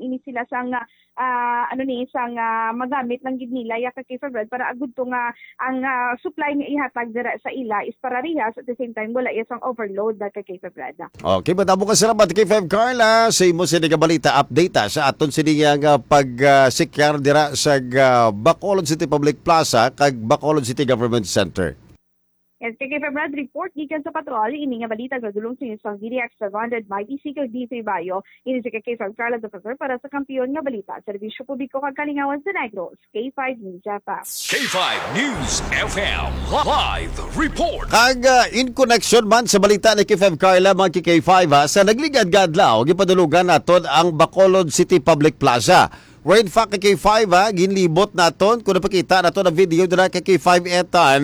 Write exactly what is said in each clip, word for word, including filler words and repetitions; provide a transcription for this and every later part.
ini sila sang uh, ano ni sang uh, magamit lang gid nila ya kay February para agud to nga ang uh, supply nga ihatag dira sa ila is para rihas at the same time wala isang overload da kay February. Okay, matabo ka salamat kay Feb Carla sa imo sa balita update ha, sa aton sini nga pag uh, sikyar dira sa uh, Bacolod City Public Plaza kag Bacolod City Government Center. Yes, kay February report gikan sa patrol ini nga balita gadulong sa isang D D X five hundred Mighty Seeker D three Bayo ini si kay Feb Carla Professor para sa kampiyon nga balita serbisyo publiko kag kalingawan sa Negros K five News F M. K five News F M live report. Kag uh, in connection man sa balita ni K Feb Carla mga K five ha, sa nagligad-gadlaw gipadulugan naton ang Bacolod City Public Plaza. Where in fact kay K five ha, ginlibot naton kung napakita naton ang video dira kay K five etan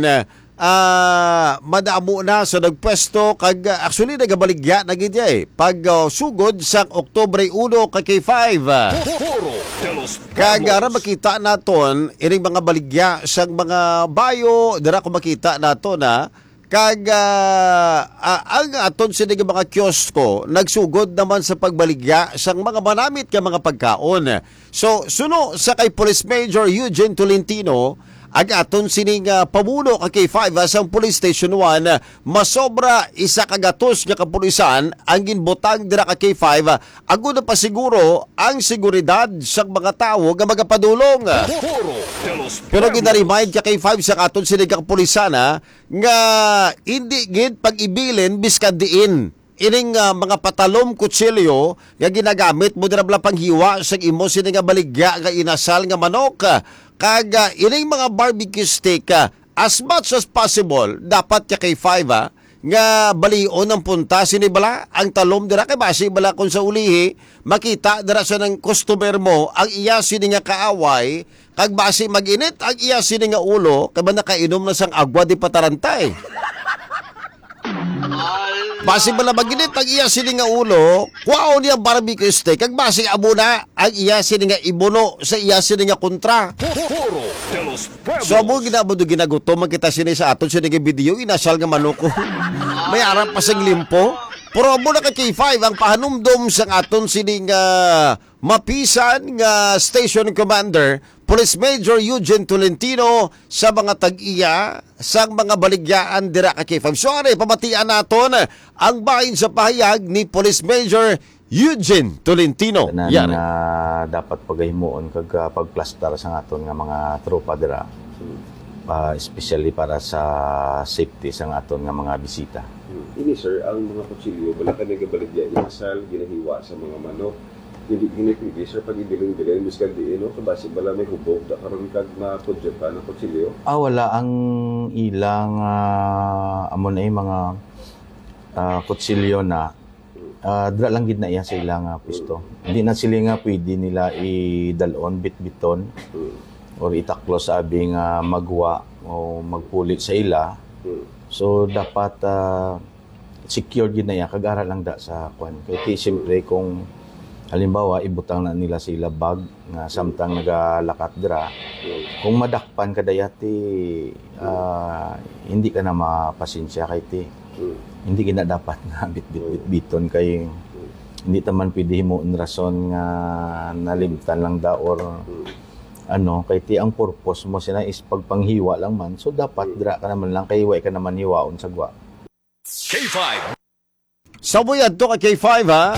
uh, madamo na sa nagpwesto kag uh, actually nagabaligya na gid eh pag uh, sugod sa Oktubre uno kay K five. Kag ara makita naton ining mga baligya sang mga bayo dira ko makita naton na kag uh, uh, ang aton sini mga kiosko nagsugod naman sa pagbaligya sang mga manamit ka mga pagkaon. So suno sa kay Police Major Eugene Tolentino ang aton sining uh, pamuno ka K five uh, sa Police Station one uh, masobra isa kagatos nga kapulisan ang ginbutang dira ka K five uh, ago na pa siguro ang seguridad sa mga tawo nga magapadulong. Pero ginaremind ka K five sa aton sining kapulisan uh, nga hindi gid pag-ibilin biskan diin ining uh, mga patalom kutsilyo nga ginagamit mo dira bala panghiwa sa imo sini nga baligya nga inasal nga manok kag uh, ining mga barbecue steak uh, as much as possible dapat ka K five uh, nga balion ang punta sini bala ang talom dira kay basi bala kun sa ulihi makita dira sa ng customer mo ang iya sini nga kaaway kag basi maginit ang iya sini nga ulo kay ba nakainom na sang agwa di patarantay. Basi bala maginit ang iya sini nga ulo, kuwaon niya barbecue steak, kag basi abo na ang iya sini nga ibuno sa iya sini nga kontra. So mo ginabado ginagutom kita sini sa aton sini nga video inasal nga manoko. May arap pa sang limpo. Pero mo na ka K five ang pahanumdom sang aton sini nga mapisan nga station commander Police Major Eugene Tolentino sa mga tag-iya sa mga baligyaan dira ka K five. Sorry, pamatian naton ang bahin sa pahayag ni Police Major Eugene Tolentino. Na, yan na dapat paghimuon kag uh, pagplastar sa aton nga mga tropa dira. Uh, especially para sa safety sa aton nga mga bisita. Hmm. Ini sir, ang mga kutsilyo bala ka nagabaligya inasal ginahiwa sa mga manok. Hindi ginipili sir pag ibiling-biling miskan di no kabasi bala may hubog da karon kag ma-project pa ng kutsilyo. Ah wala ang ilang uh, amo na mga uh, kutsilyo na uh, dra lang gid na iya sa ilang uh, pwesto. Hmm. Hindi na sila nga pwede nila idalon bit-biton. Hmm. Or itaklo sa abing uh, magwa o magpulit sa ila. Hmm. So dapat uh, secure gid na iya kag-ara lang da sa kwan. Kay siyempre kung halimbawa ibutang na nila sa ila bag nga samtang nagalakat dira, hmm. kung madakpan ka dayati uh, hindi ka na mapasensya kay ti. Hmm. Hindi gina dapat nga bit-bit-biton kay hmm. hindi taman pwede mo rason nga nalimtan lang da or hmm. ano, kay ti ang purpose mo sina is pagpanghiwa lang man. So dapat dira ka naman lang kay way ka naman hiwaon sa gwa. K five. Sabuyad to ka K five ha.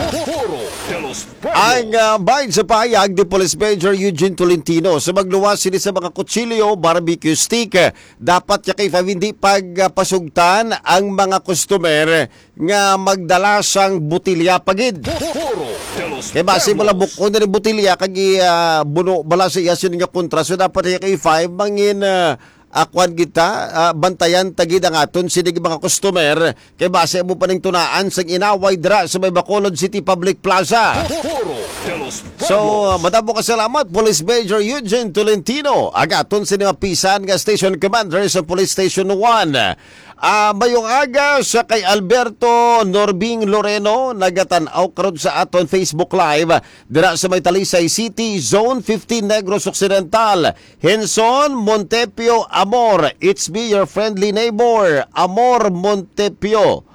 Ang uh, bahin sa pahayag ni Police Major Eugene Tolentino sa magluwas sini sa mga kutsilyo, barbecue stick. Dapat ya K five hindi pagpasugtan ang mga customer nga magdala sang butilya pagid. Kaya basi mo lang buko na rin butilya kag uh, buno bala sa iya sini nga kontra. So dapat ya K five mangin uh, akwan kita uh, bantayan tagid ang aton sinig mga customer kay base mo pa ning tunaan sang inaway dra sa may Bacolod City Public Plaza. So madamo ka salamat Police Major Eugene Tolentino ang aton sinig pisan nga station commander sa Police Station one. Uh, mayong aga sa kay Alberto Norbing Loreno nagatanaw karon sa aton Facebook Live dira sa may Talisay City Zone fifteen Negros Occidental. Henson Montepio Amor, it's me your friendly neighbor Amor Montepio.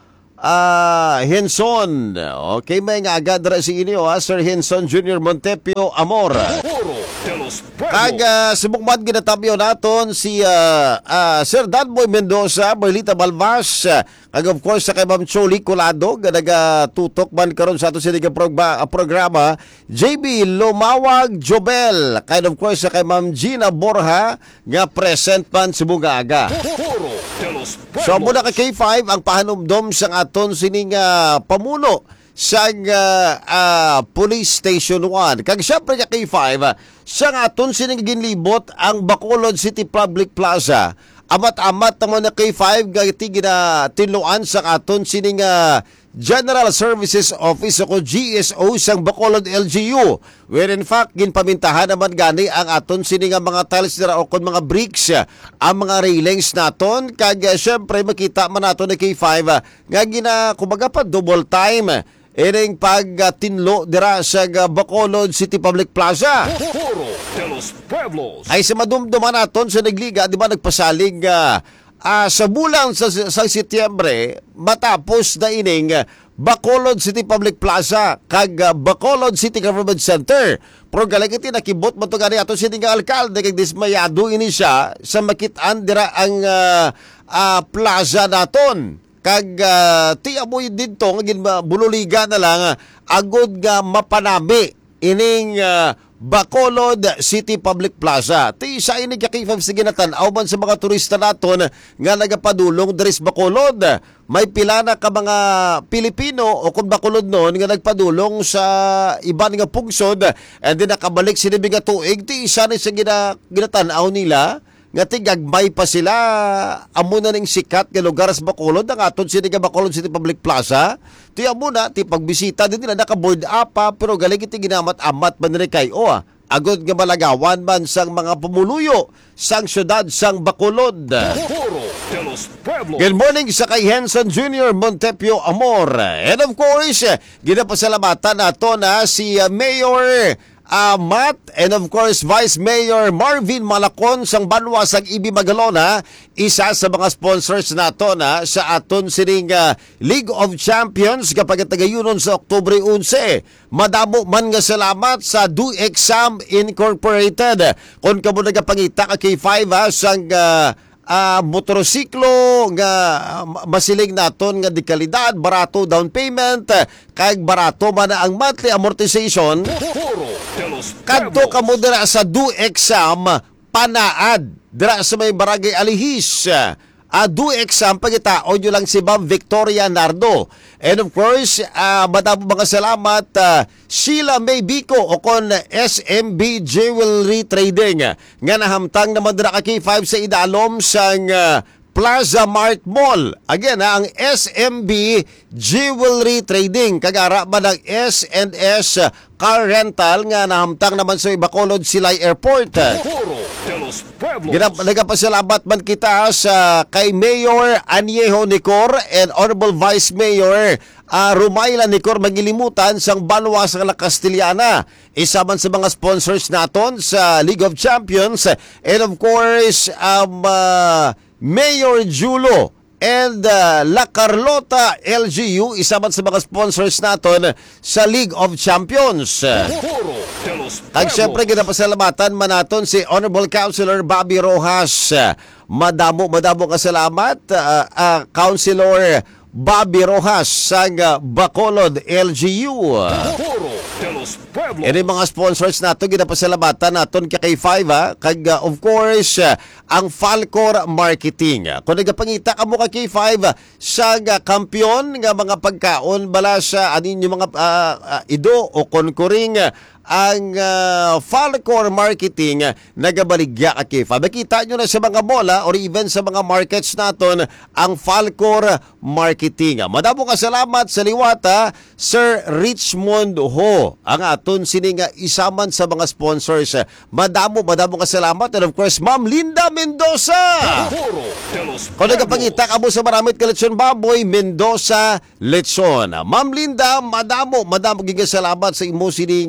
ah, Henson. Okay, may nga agad ra si inyo ha, Sir Henson Junior Montepio Amor. Foro de los Kag Pueblos. uh, subukmat ginatabyo naton si uh, uh, Sir Danboy Mendoza, Marlita Balbas, uh, kag of course sa kay Ma'am Choli Colado, nga nagatutok man karon sa ato sinigang progba, uh, programa, J B Lumawag Jobel, kag of course sa kay Ma'am Gina Borja, nga present man sa Bungaga. Foro de los Pueblos. So muna kay K five ang pahanumdom sa aton sining uh, pamuno sa uh, uh, Police Station one. Kag syempre ka K five, uh, sa aton sining ginlibot ang Bacolod City Public Plaza. Amat-amat naman na K five gati gina tinluan sa aton sining uh, General Services Office o G S O sang Bacolod L G U, where in fact ginpamintahan naman gani ang aton sini nga mga tiles dira o kon mga bricks, ang mga railings naton. Kag uh, syempre makita man naton na K five uh, nga gina kumbaga pa double time ining pag uh, tinlo dira sa uh, Bacolod City Public Plaza. Foro de los Pueblos. Ay sa madumduman naton sa nagliga, di ba nagpasalig uh, uh, sa bulan sa, sa Setyembre matapos na ining uh, Bacolod City Public Plaza kag uh, Bacolod City Government Center. Pero galagiti nakibot mo to gani ato sining nga alkalde kag dismayado ini siya sa makitaan dira ang uh, uh, plaza naton. Kag uh, ti amoy dito nga ginbululiga na lang uh, agod nga mapanami ining uh, Bacolod City Public Plaza. Ti sa ini ka K five sige natan-aw man sa mga turista naton nga nagapadulong diri sa Bacolod. May pila na ka mga Pilipino o kung Bacolod noon nga nagpadulong sa iban nga pungsod and then nakabalik sinibi nga tuig. Ti isa ni sa gina, ginatan-aw nila nga tigagmay pa sila amo na ning sikat nga lugar sa Bacolod ang aton sini nga Bacolod City Public Plaza. Ti amo na ti pagbisita din nila naka-board up pa, pero galing iti ginamat-amat man rin kayo ah. Agod nga malagawan man sang mga pumuluyo sang syudad sang Bacolod. Foro de los Pueblos. Good morning sa kay Henson Junior Montepio Amor. And of course, ginapasalamatan nato na si uh, Mayor Uh, Matt and of course Vice Mayor Marvin Malacon sang Banwa sang Ibi Magalona, isa sa mga sponsors nato na sa aton sining uh, League of Champions kapag tagayunon sa Oktubre eleven. Madamo man nga salamat sa Do Exam Incorporated. Kung kamo nagapangita ka K five ha, sang uh, Uh, motorsiklo nga uh, masiling naton nga di kalidad, barato down payment, kag barato man na ang monthly amortization. Foro de los Kadto Pueblos. kamo dira sa Do Exam Panaad dira sa may Barangay Alihis. Uh, Do Exam pagitaon nyo lang si Ma'am Victoria Nardo. And of course, uh, madamo mga salamat uh, Sheila May Bico o kon S M B Jewelry Trading nga nahamtang naman dira ka K five sa idalom sang uh, Plaza Mart Mall. Again, ha, ang S M B Jewelry Trading. Kagara ba ng S and S Car Rental nga nahamtang naman sa Bacolod Silay Airport. Foro de los Pueblos. Ginap, nagapasalamat man kita sa kay Mayor Aniejo Nicor and Honorable Vice Mayor uh, Rumayla Nicor magilimutan sang Banwa sa La Castellana. Isa man sa mga sponsors naton sa League of Champions and of course um, uh, Mayor Julo and uh, La Carlota L G U, isa man sa mga sponsors naton sa League of Champions. Foro de los At Pueblos. syempre, ginapasalamatan man naton si Honorable Councilor Bobby Rojas. Madamo, madamo kasalamat, uh, uh, Councilor Bobby Rojas sa uh, Bacolod L G U. Foro de los Pueblos. Yan yung mga sponsors nato, ginapasalamatan naton kay K five ha. Kag uh, of course, uh, ang Falcor Marketing. Kung nagapangita ka mo kay K five uh, sa uh, kampiyon nga mga pagkaon bala sa anin yung mga uh, uh, ido o konkuring uh, ang uh, Falcor Marketing uh, nagabaligya ka K five. Nakita nyo na sa mga mola or even sa mga markets naton ang Falcor Marketing. Madamo ka salamat sa liwata Sir Richmond Ho, ang aton sining uh, isaman sa mga sponsors. Madamo, madamo ka salamat. And of course, Ma'am Linda Mendoza. Foro de los Kung nagapangita ka mo sa maramit ka lechon baboy, Mendoza Lechon. Ma'am Linda, madamo, madamo giga salamat sa imo sining uh,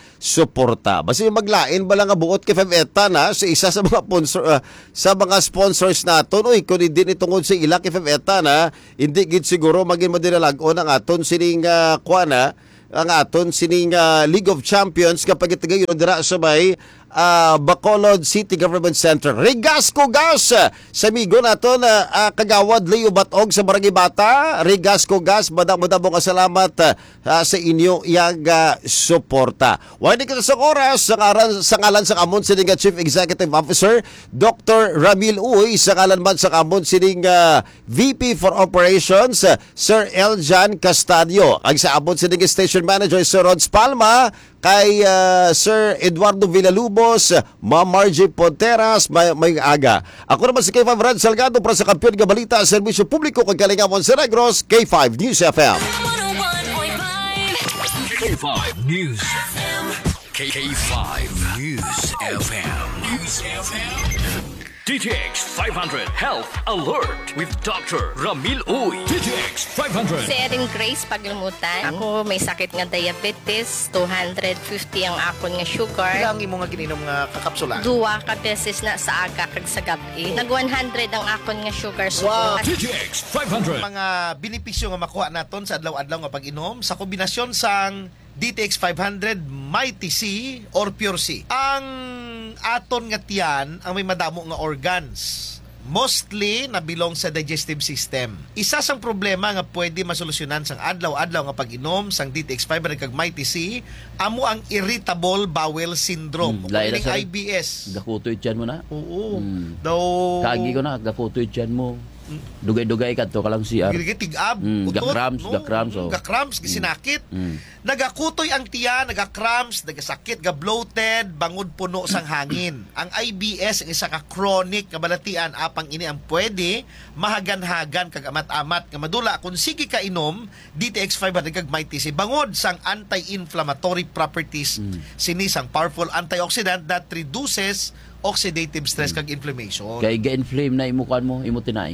suporta. Basta maglain ba lang nga buot kay five eta na sa isa sa mga sponsor uh, sa mga sponsors naton. Uy, kung hindi nitungod sa ila kay five eta na, hindi gid siguro maging madinalag-on ang aton sining uh, kuana ang aton sining uh, League of Champions kapag itigayon dira sa may uh, Bacolod City Government Center. Rigas ko gas sa migo naton uh, uh, kagawad Leo Batog sa Barangay Bata. Rigas ko gas, madamo-damo ka salamat uh, sa inyo iyang uh, suporta. Wala ka sa oras sa ngalan sa ngalan sa kamon sining uh, Chief Executive Officer Doctor Ramil Uy, sa ngalan man sa kamon sining uh, V P for Operations uh, Sir Eljan Castadio. Ang sa amon sining Station Manager Sir Rods Palma, kay uh, Sir Eduardo Villalubos, Ma'am Margie Ponteras, may, may aga. Ako naman si K five Rad Salgado para sa Kampiyon nga Balita, Serbisyo Publiko kag Kalingamon sa Negros, K five News F M. K five News F M. K five News F M. News F M. D T X five hundred Health Alert with Doctor Ramil Uy. D T X five hundred. Si Erin Grace Paglimutan. Ako may sakit nga diabetes, two hundred fifty ang akon nga sugar. Ilang imo nga gininom nga kakapsula? Duwa ka beses na sa aga kag sa gabi. Nag one hundred ang akon nga sugar. Wow. D T X five hundred. Mga benepisyo nga makuha naton sa adlaw-adlaw nga pag-inom sa kombinasyon sang D T X five hundred, Mighty C or Pure C. Ang aton nga tiyan ang may madamo nga organs. Mostly na belong sa digestive system. Isa sang problema nga pwede masolusyonan sang adlaw-adlaw nga pag-inom sang D T X five hundred kag Mighty C amo ang irritable bowel syndrome. Hmm, lain na Kining sa- I B S. Gakutoy tiyan mo na. Oo. Hmm. Daw Kagi ko na, gakutoy tiyan mo. Dugay-dugay ka to kalang C R. Tigab, Mm, utot, gakramps, gakramps, oh. Gakramps, gisinakit. Mm. Nagakutoy ang tiyan, nagakramps, nagasakit, ga-bloated, bangod puno sang hangin. Ang I B S, ang isa ka chronic nga balatian, apang ini ang pwede mahagan-hagan kag amat-amat nga madula kung sige ka inom D T X five hundred kag Mighty C bangod sang anti-inflammatory properties sini sang powerful antioxidant that reduces oxidative stress kag inflammation. Kay ga-inflame na imukan mo, imo tinai.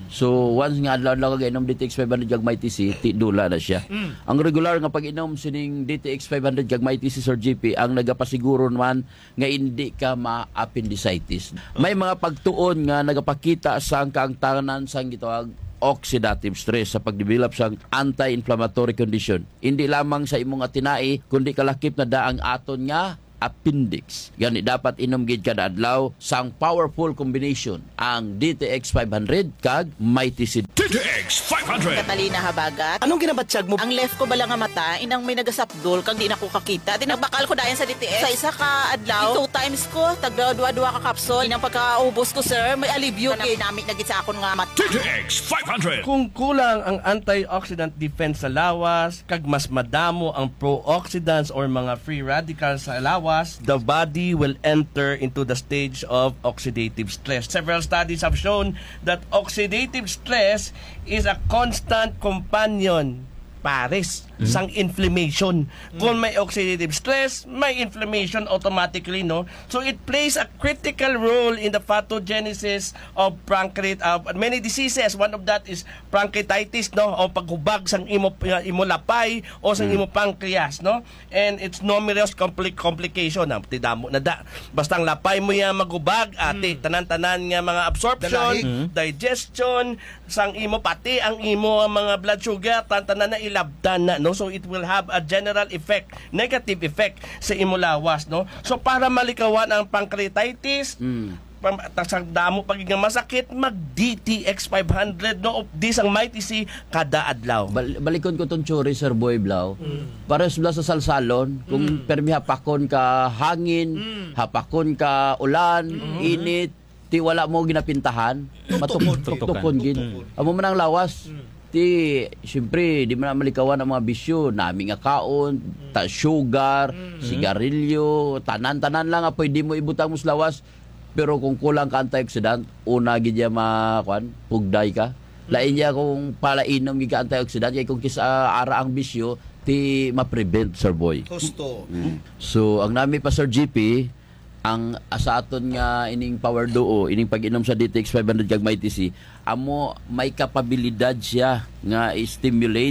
So once nga adlaw-adlaw ka inom D T X five hundred kag Mighty C, ti dula na siya. Ang regular nga pag-inom sining D T X five hundred kag Mighty C Sir G P ang nagapasiguro naman nga hindi ka ma-appendicitis. May mga pagtuon nga nagapakita sa kaangtanan sang gitawag oxidative stress sa pagdevelop sang anti-inflammatory condition. Hindi lamang sa imong tinai kundi kalakip na daang aton nga appendix. Gani dapat inom gid kada adlaw sang powerful combination ang D T X five hundred kag Mighty C. D T X five hundred. Katalina Habagat. Anong ginabatsyag mo? Ang left ko bala nga mata, inang may nagasapdol kang di na ko kakita. Di nagbakal ko dayan sa D T X. Sa isa ka adlaw, two times ko, tagdua-dua ka kapsol. Inang pagkaubos ko, sir, may alibyo. Kanang ginamit na gid sa akon nga mata. D T X five hundred. Kung kulang ang antioxidant defense sa lawas, kag mas madamo ang pro-oxidants or mga free radicals sa lawas, the body will enter into the stage of oxidative stress. Several studies have shown that oxidative stress is a constant companion pares sang inflammation. Kung may oxidative stress, may inflammation automatically, no? So it plays a critical role in the pathogenesis of pancreat of many diseases. One of that is pancreatitis, no? O paghubag sang imo imo lapay o sang imo pancreas, no? And it's numerous compli- complication na tidamo na da. Basta ang lapay mo ya magubag, ate tanan-tanan nga mga absorption, Dalahi. digestion, sang imo pati ang imo mga blood sugar tantanan na ilabdan na, no? So it will have a general effect, negative effect sa imo lawas, no? So para malikawan ang pancreatitis, mm. tasang damo pagiging masakit, mag D T X five hundred, no? Of this ang Mighty C kada adlaw. Bal- balikon ko tong tsuri Sir Boy Blau. Mm. Para sa sa salsalon, kung mm. permi hapakon ka hangin, mm. hapakon ka ulan, mm. init, ti wala mo ginapintahan, matukon gid. Amo man ang lawas. Mm. Ti, siyempre, di man na malikawan ang mga bisyo, nami nga kaon, ta sugar, mm-hmm. sigarilyo, tanan-tanan lang nga pwede mo ibutang mo sa lawas. Pero kung kulang ka antioxidant, una gid ya makwan, pugday ka. Lain niya kung palainom gid ka antioxidant, kay kung kisa ara ang bisyo, ti ma-prevent, Sir Boy. Gusto. Mm. So, ang nami pa Sir G P, ang sa aton nga ining power duo, ining pag-inom sa D T X five hundred kag Mighty C, amo may kapabilidad siya nga i-stimulate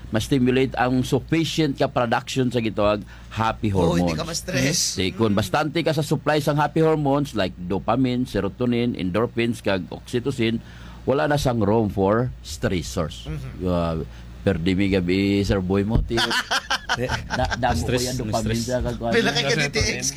ma-stimulate ang sufficient ka production sa gitawag happy Oh, hormones. hindi ka ma-stress. Di, kung bastante ka sa supply sang happy hormones like dopamine, serotonin, endorphins, kag oxytocin, wala na sang room for stressors. Uh, perdimi gabi, Sir Boy mo. Ti, da, damo ko Stress, yan dopamine stress. sa kag Pila kay ka D T X